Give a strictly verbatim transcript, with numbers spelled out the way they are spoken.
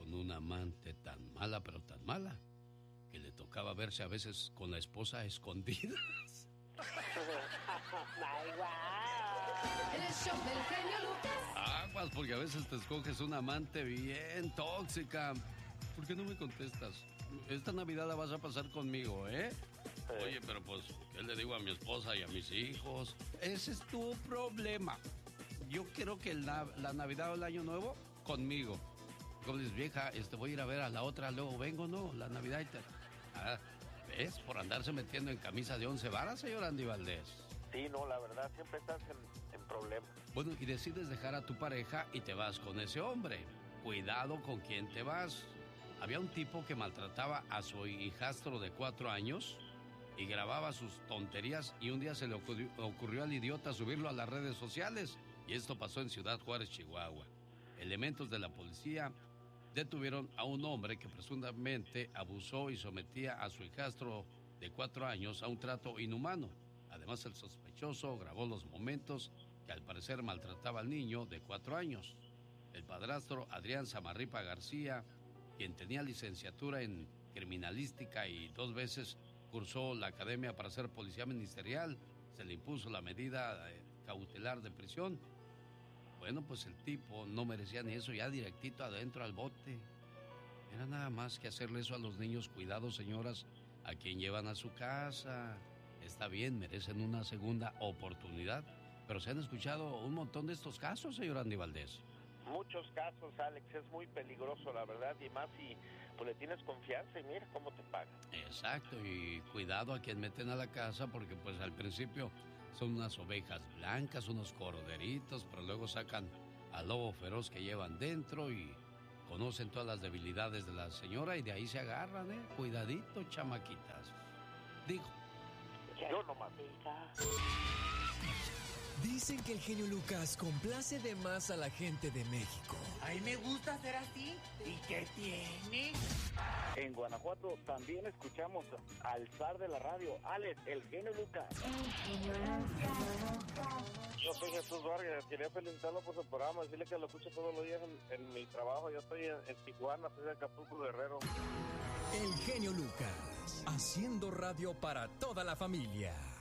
con una amante tan mala, pero tan mala, que le tocaba verse a veces con la esposa a escondidas. ¡Ay, wow! El show del genio Lucas. Aguas, porque a veces te escoges una amante bien tóxica. ¿Por qué no me contestas? Esta Navidad la vas a pasar conmigo, ¿eh? Oye, pero pues, ¿qué le digo a mi esposa y a mis hijos? Ese es tu problema. Yo quiero que la, la Navidad o el Año Nuevo, conmigo. Como dices, vieja, este, voy a ir a ver a la otra, luego vengo, ¿no? La Navidad y te... Ah, ¿ves? Por andarse metiendo en camisa de once varas, señor Andy Valdés. Sí, no, la verdad, siempre estás en, en problemas. Bueno, y decides dejar a tu pareja y te vas con ese hombre. Cuidado con quién te vas. Había un tipo que maltrataba a su hijastro de cuatro años y grababa sus tonterías, y un día se le ocurrió, ocurrió al idiota subirlo a las redes sociales, y esto pasó en Ciudad Juárez, Chihuahua. Elementos de la policía detuvieron a un hombre que presuntamente abusó y sometía a su hijastro de cuatro años a un trato inhumano. Además, el sospechoso grabó los momentos que al parecer maltrataba al niño de cuatro años. El padrastro Adrián Samarripa García, quien tenía licenciatura en criminalística y dos veces cursó la academia para ser policía ministerial, se le impuso la medida cautelar de prisión. Bueno, pues el tipo no merecía ni eso, ya directito adentro al bote. Era nada más que hacerle eso a los niños. Cuidado, señoras, a quien llevan a su casa. Está bien, merecen una segunda oportunidad, pero se han escuchado un montón de estos casos, señor Andy Valdés. Muchos casos, Alex, es muy peligroso, la verdad, y más si pues, le tienes confianza y mira cómo te pagan. Exacto, y cuidado a quien meten a la casa, porque pues al principio son unas ovejas blancas, unos corderitos, pero luego sacan al lobo feroz que llevan dentro y conocen todas las debilidades de la señora y de ahí se agarran, ¿eh? Cuidadito, chamaquitas. Digo. Yo nomás. Dicen que el genio Lucas complace de más a la gente de México. A mí me gusta ser así. ¿Y qué tiene? En Guanajuato también escuchamos al zar de la radio, Alex, el genio Lucas. Yo soy Jesús Vargas, quería felicitarlo por su programa, decirle que lo escucho todos los días en, en mi trabajo. Yo estoy en, en Tijuana, soy de Acapulco, Guerrero. El genio Lucas, haciendo radio para toda la familia.